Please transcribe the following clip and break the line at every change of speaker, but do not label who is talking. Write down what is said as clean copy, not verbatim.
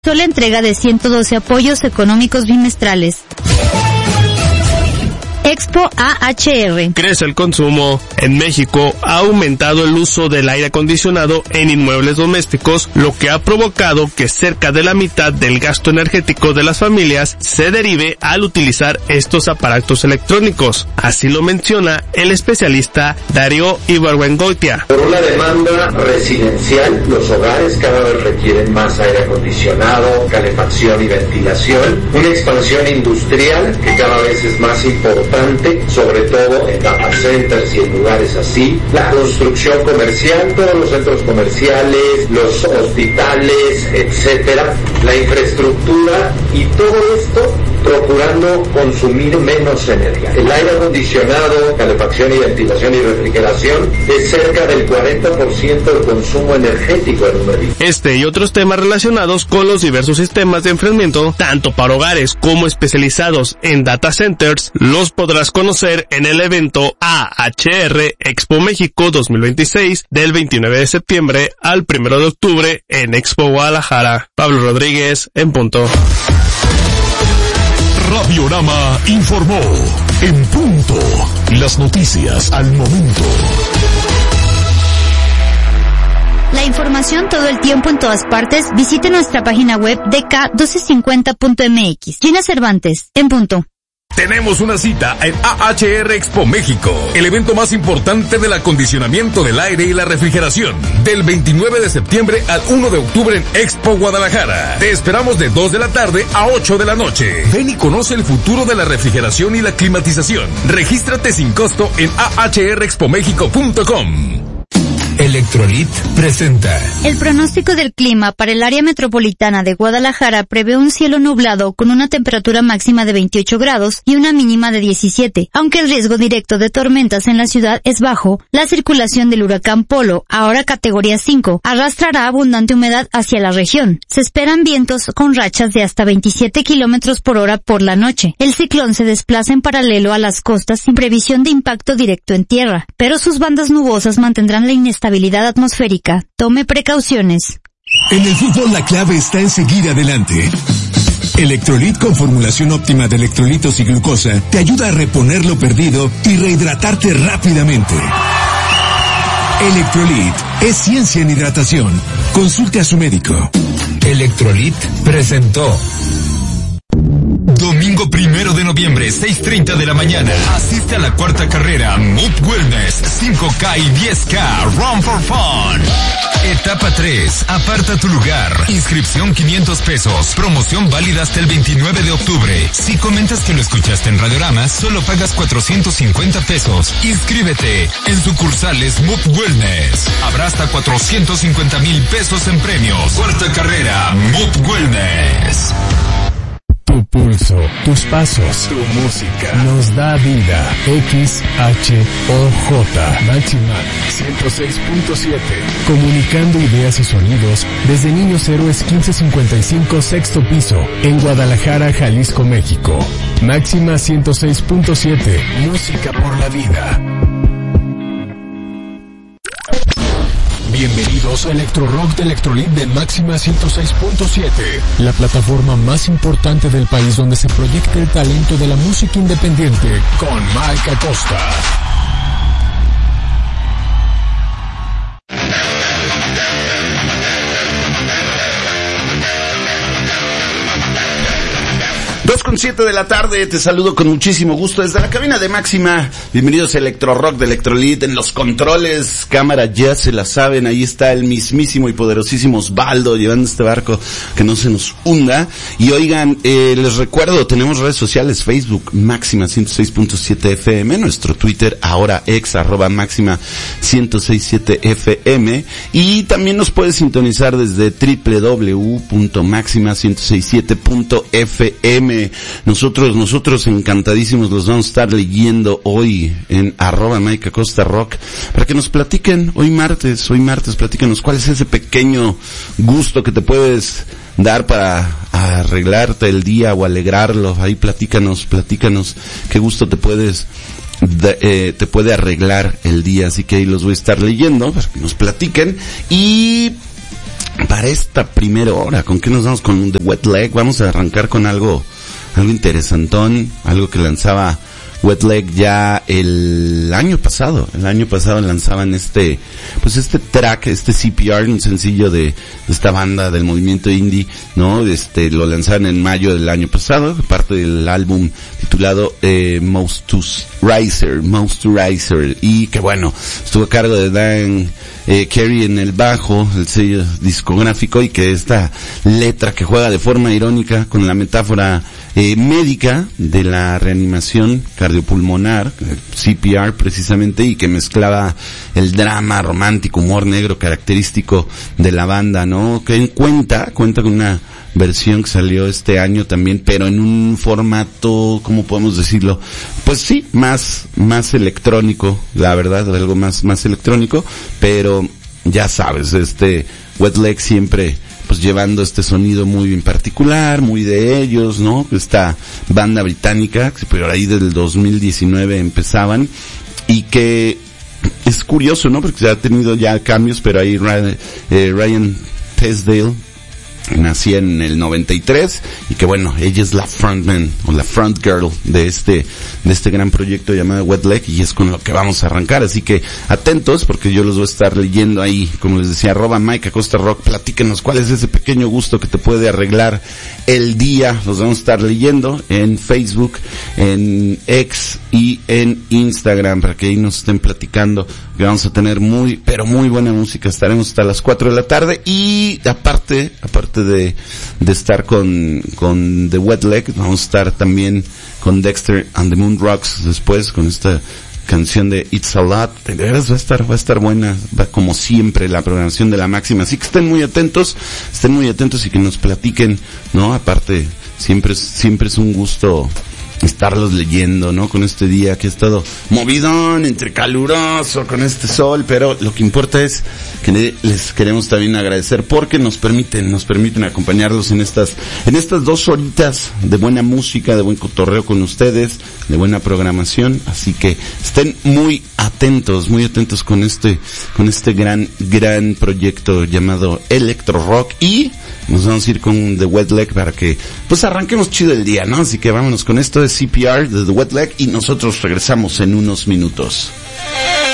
la entrega de 112 apoyos económicos bimestrales. Expo AHR.
Crece el consumo. En México ha aumentado el uso del aire acondicionado en inmuebles domésticos, lo que ha provocado que cerca de la mitad del gasto energético de las familias se derive al utilizar estos aparatos electrónicos. Así lo menciona el especialista Darío Ibargüengoitia.
Por una demanda residencial, los hogares cada vez requieren más aire acondicionado, calefacción y ventilación, una expansión industrial que cada vez es más importante, sobre todo en data centers y en lugares así, la construcción comercial, todos los centros comerciales, los hospitales, etcétera, la infraestructura y todo esto procurando consumir menos energía. El aire acondicionado, calefacción y ventilación y refrigeración es cerca del 40% del consumo energético en un edificio.
Este y otros temas relacionados con los diversos sistemas de enfriamiento, tanto para hogares como especializados en data centers, los podrás conocer en el evento AHR Expo México 2026 del 29 de septiembre al 1 de octubre en Expo Guadalajara. Pablo Rodríguez, en punto.
Radiorama informó. En punto. Las noticias al momento.
La información todo el tiempo en todas partes. Visite nuestra página web dk1250.mx. Gina Cervantes, en punto.
Tenemos una cita en AHR Expo México, el evento más importante del acondicionamiento del aire y la refrigeración, del 29 de septiembre al 1 de octubre en Expo Guadalajara. Te esperamos de 2 de la tarde a 8 de la noche. Ven y conoce el futuro de la refrigeración y la climatización. Regístrate sin costo en ahrexpomexico.com. Electrolit presenta.
El pronóstico del clima para el área metropolitana de Guadalajara prevé un cielo nublado con una temperatura máxima de 28 grados y una mínima de 17. Aunque el riesgo directo de tormentas en la ciudad es bajo, la circulación del huracán Polo, ahora categoría 5, arrastrará abundante humedad hacia la región. Se esperan vientos con rachas de hasta 27 kilómetros por hora por la noche. El ciclón se desplaza en paralelo a las costas sin previsión de impacto directo en tierra, pero sus bandas nubosas mantendrán la inestabilidad atmosférica. Tome precauciones.
En el fútbol la clave está en seguir adelante. Electrolit con formulación óptima de electrolitos y glucosa te ayuda a reponer lo perdido y rehidratarte rápidamente. Electrolit es ciencia en hidratación. Consulte a su médico. Electrolit presentó. Domingo 1 de noviembre, 6:30 de la mañana. Asiste a la cuarta carrera Mood Wellness 5K y 10K Run for Fun. Etapa 3. Aparta tu lugar. Inscripción 500 pesos. Promoción válida hasta el 29 de octubre. Si comentas que lo escuchaste en Radiorama, solo pagas 450 pesos. Inscríbete en sucursales Mood Wellness. Habrá hasta 450,000 pesos en premios. Cuarta carrera Mood Wellness. Tu pulso, tus pasos, tu música nos da vida. XHOJ Máxima 106.7. Comunicando ideas y sonidos desde Niños Héroes 1555 sexto piso en Guadalajara, Jalisco, México. Máxima 106.7. Música por la vida. Bienvenidos a Electro Rock de Electrolit de Máxima 106.7, la plataforma más importante del país donde se proyecta el talento de la música independiente con Mike Acosta.
Con 7 de la tarde, te saludo con muchísimo gusto desde la cabina de Máxima. Bienvenidos a Electro Rock de Electrolit. En los controles, cámara, ya se la saben, ahí está el mismísimo y poderosísimo Osvaldo llevando este barco que no se nos hunda. Y oigan, les recuerdo, tenemos redes sociales, Facebook, Máxima 106.7 FM, nuestro Twitter, ahora ex, @Máxima 106.7 FM, y también nos puedes sintonizar desde www.maxima167.fm. Nosotros encantadísimos los vamos a estar leyendo hoy en @Mike Acosta Rock para que nos platiquen hoy martes, platícanos cuál es ese pequeño gusto que te puedes dar para arreglarte el día o alegrarlo. Ahí platícanos qué gusto te puede arreglar el día. Así que ahí los voy a estar leyendo para que nos platiquen. Y para esta primera hora. ¿Con qué nos vamos? Con The Wet Leg. Vamos a arrancar con algo interesantón, algo que lanzaba Wet Leg ya el año pasado. El año pasado lanzaban este track, este CPR, un sencillo de esta banda del movimiento indie, ¿no? Lo lanzaron en mayo del año pasado, parte del álbum titulado Moisturizer, y que bueno, estuvo a cargo de Dan Carey en el bajo, el sello discográfico, y que esta letra que juega de forma irónica con la metáfora médica de la reanimación cardiopulmonar, CPR precisamente, y que mezclaba el drama romántico, humor negro característico de la banda, ¿no? Que cuenta con una versión que salió este año también, pero en un formato, ¿cómo podemos decirlo? Pues sí, más electrónico, la verdad, algo más electrónico, pero ya sabes, Wet Leg siempre pues llevando este sonido muy en particular, muy de ellos, ¿no? Esta banda británica, que por ahí del 2019 empezaban, y que es curioso, ¿no? Porque ha tenido ya cambios, pero ahí Ryan Tesdale nacía en el 93, y que bueno, ella es la frontman o la front girl de este gran proyecto llamado Wet Leg, y es con lo que vamos a arrancar. Así que atentos, porque yo los voy a estar leyendo ahí, como les decía, @MikeAcosta_Rock. Platíquenos cuál es ese pequeño gusto que te puede arreglar el día. Los vamos a estar leyendo en Facebook, en X y en Instagram, para que ahí nos estén platicando, que vamos a tener muy buena música. Estaremos hasta las 4 de la tarde, y aparte de estar con The Wet Leg, vamos a estar también con Dexter and the Moon Rocks después, con esta canción de It's a Lot. De veras va a estar buena, va como siempre la programación de La Máxima, así que estén muy atentos y que nos platiquen, ¿no? Aparte, siempre es un gusto estarlos leyendo, ¿no? Con este día que ha estado movidón, entre caluroso, con este sol, pero lo que importa es que les queremos también agradecer porque nos permiten acompañarlos en estas 2 horitas de buena música, de buen cotorreo con ustedes, de buena programación. Así que estén muy atentos con este gran proyecto llamado Electro Rock, y nos vamos a ir con The Wet Leg para que pues arranquemos chido el día, ¿no? Así que vámonos con esto de CPR de The Wet Leg, y nosotros regresamos en unos minutos.